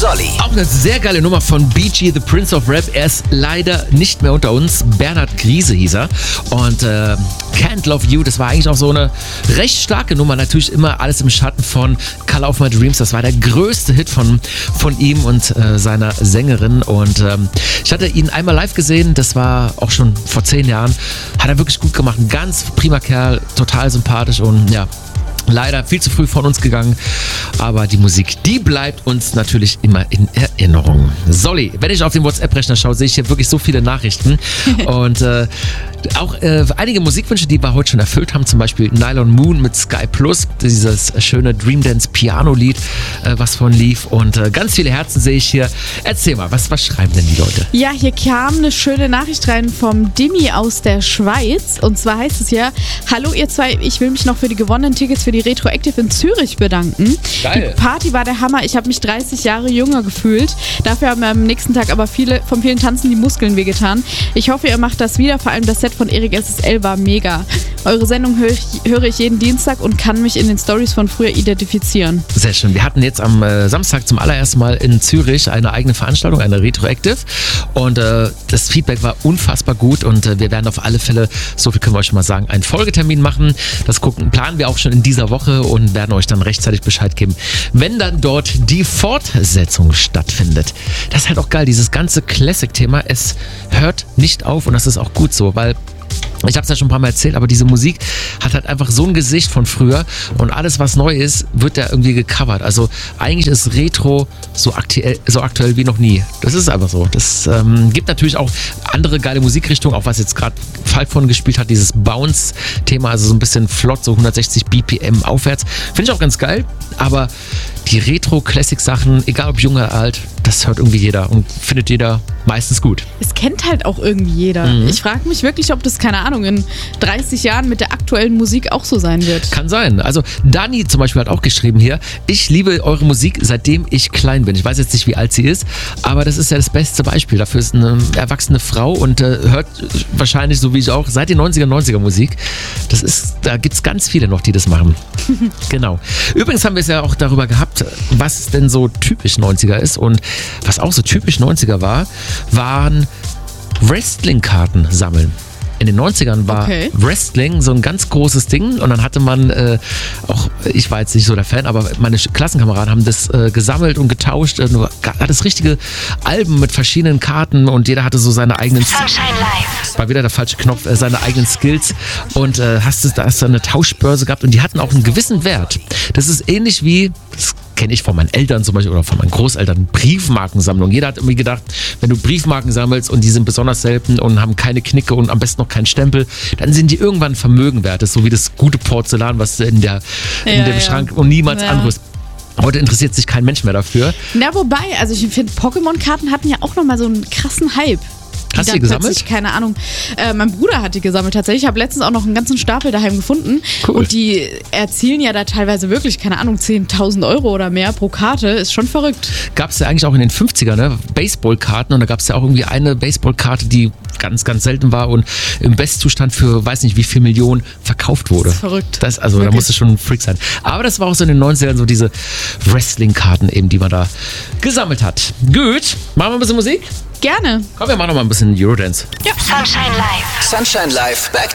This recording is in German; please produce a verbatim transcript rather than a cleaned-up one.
Solly. Auch eine sehr geile Nummer von B G, The Prince of Rap. Er ist leider nicht mehr unter uns. Bernhard Griese hieß er. Und äh, Can't Love You, das war eigentlich auch so eine recht starke Nummer. Natürlich immer alles im Schatten von Color of My Dreams. Das war der größte Hit von, von ihm und äh, seiner Sängerin. Und ähm, ich hatte ihn einmal live gesehen. Das war auch schon vor zehn Jahren. Hat er wirklich gut gemacht. Ein ganz prima Kerl, total sympathisch und ja, leider viel zu früh von uns gegangen, aber die Musik, die bleibt uns natürlich immer in Erinnerung. Solly, wenn ich auf den WhatsApp-Rechner schaue, sehe ich hier wirklich so viele Nachrichten und äh, auch äh, einige Musikwünsche, die wir heute schon erfüllt haben, zum Beispiel Nylon Moon mit Sky Plus, dieses schöne Dream Dance Piano-Lied, äh, was von lief und äh, ganz viele Herzen sehe ich hier. Erzähl mal, was, was schreiben denn die Leute? Ja, hier kam eine schöne Nachricht rein vom Dimi aus der Schweiz und zwar heißt es ja: Hallo ihr zwei, ich will mich noch für die gewonnenen Tickets für die Retroactive in Zürich bedanken. Geil. Die Party war der Hammer. Ich habe mich dreißig Jahre jünger gefühlt. Dafür haben mir am nächsten Tag aber viele vom vielen Tanzen die Muskeln wehgetan. Ich hoffe, ihr macht das wieder. Vor allem das Set von Erik S S L war mega. Eure Sendung höre ich, höre ich jeden Dienstag und kann mich in den Stories von früher identifizieren. Sehr schön. Wir hatten jetzt am äh, Samstag zum allerersten Mal in Zürich eine eigene Veranstaltung, eine Retroactive. Und äh, das Feedback war unfassbar gut und äh, wir werden auf alle Fälle, so viel können wir euch schon mal sagen, einen Folgetermin machen. Das gucken, planen wir auch schon in dieser Woche und werden euch dann rechtzeitig Bescheid geben, wenn dann dort die Fortsetzung stattfindet. Das ist halt auch geil, dieses ganze Classic-Thema, es hört nicht auf und das ist auch gut so, weil ich habe es ja schon ein paar Mal erzählt, aber diese Musik hat halt einfach so ein Gesicht von früher und alles, was neu ist, wird da irgendwie gecovert. Also eigentlich ist Retro so aktuell, so aktuell wie noch nie. Das ist einfach so. Das ähm, gibt natürlich auch andere geile Musikrichtungen, auch was jetzt gerade Falk von gespielt hat, dieses Bounce-Thema, also so ein bisschen flott, so hundertsechzig B P M aufwärts. Finde ich auch ganz geil, aber die Retro-Classic-Sachen, egal ob jung oder alt, das hört irgendwie jeder und findet jeder meistens gut. Es kennt halt auch irgendwie jeder. Mhm. Ich frage mich wirklich, ob das, keine Ahnung, in dreißig Jahren mit der aktuellen Musik auch so sein wird. Kann sein. Also Dani zum Beispiel hat auch geschrieben hier: Ich liebe eure Musik, seitdem ich klein bin. Ich weiß jetzt nicht, wie alt sie ist, aber das ist ja das beste Beispiel. Dafür ist eine erwachsene Frau und äh, hört wahrscheinlich, so wie ich auch, seit den neunziger, neunziger Musik. Das ist, da gibt es ganz viele noch, die das machen. Genau. Übrigens haben wir es ja auch darüber gehabt, was denn so typisch neunziger ist und was auch so typisch neunziger war, waren Wrestling-Karten sammeln. In den neunzigern war okay. Wrestling so ein ganz großes Ding und dann hatte man, äh, auch ich war jetzt nicht so der Fan, aber meine Klassenkameraden haben das äh, gesammelt und getauscht. Äh, hat das richtige Alben mit verschiedenen Karten und jeder hatte so seine eigenen... Sunshine Live. War wieder der falsche Knopf, äh, seine eigenen Skills und äh, hast du, da hast du eine Tauschbörse gehabt und die hatten auch einen gewissen Wert. Das ist ähnlich wie... Das kenne ich von meinen Eltern zum Beispiel oder von meinen Großeltern, Briefmarkensammlung. Jeder hat irgendwie gedacht, wenn du Briefmarken sammelst und die sind besonders selten und haben keine Knicke und am besten noch keinen Stempel, dann sind die irgendwann Vermögen wert. Das ist so wie das gute Porzellan, was in, der, in ja, dem ja. Schrank und niemals ja. anderes. Heute interessiert sich kein Mensch mehr dafür. Na, wobei, also ich finde, Pokémon-Karten hatten ja auch nochmal so einen krassen Hype. Hast du die gesammelt? Keine Ahnung. Äh, mein Bruder hat die gesammelt tatsächlich. Ich habe letztens auch noch einen ganzen Stapel daheim gefunden. Cool. Und die erzielen ja da teilweise wirklich, keine Ahnung, zehntausend Euro oder mehr pro Karte. Ist schon verrückt. Gab es ja eigentlich auch in den fünfzigern, ne? Baseballkarten. Und da gab es ja auch irgendwie eine Baseballkarte, die ganz, ganz selten war und im Bestzustand für weiß nicht wie viel Millionen verkauft wurde. Das ist verrückt. Das, also wirklich. Da musste schon ein Freak sein. Aber das war auch so in den neunzigern so diese Wrestling-Karten eben, die man da gesammelt hat. Gut, machen wir ein bisschen Musik? Gerne. Komm, wir machen noch mal ein bisschen Eurodance. Ja. Sunshine Live. Sunshine Live. Back